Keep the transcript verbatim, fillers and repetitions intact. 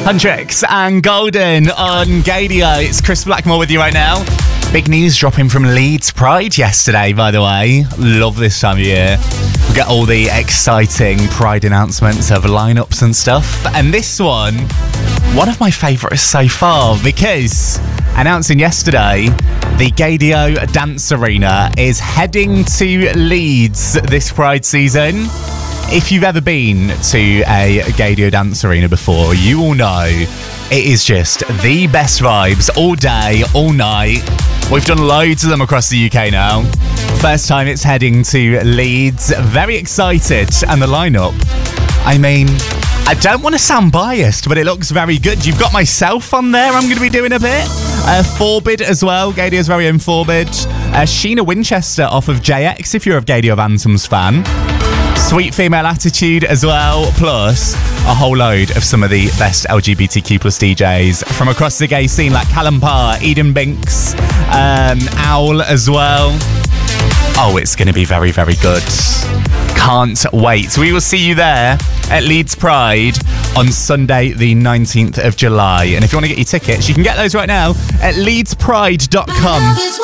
Huntrix and Golden on Gadio. It's Chris Blackmore with you right now. Big news dropping from Leeds Pride yesterday, by the way. Love this time of year. We get all the exciting Pride announcements of lineups and stuff. And this one, one of my favourites so far, because announcing yesterday, the Gadio Dance Arena is heading to Leeds this Pride season. If you've ever been to a Gadio Dance Arena before, you will know it is just the best vibes all day, all night. We've done loads of them across the U K now. First time it's heading to Leeds. Very excited. And the lineup, I mean, I don't want to sound biased, but it looks very good. You've got myself on there. I'm going to be doing a bit. Uh, Forbid as well. Gadio's very own Forbid. Uh, Sheena Winchester off of J X, if you're a Gadio of Anthems fan. Sweet Female Attitude as well, plus a whole load of some of the best L G B T Q plus D Js from across the gay scene, like Callum Parr, Eden Binks, um, Owl as well. Oh, it's going to be very, very good. Can't wait. We will see you there at Leeds Pride on Sunday the nineteenth of July. And if you want to get your tickets, you can get those right now at leeds pride dot com.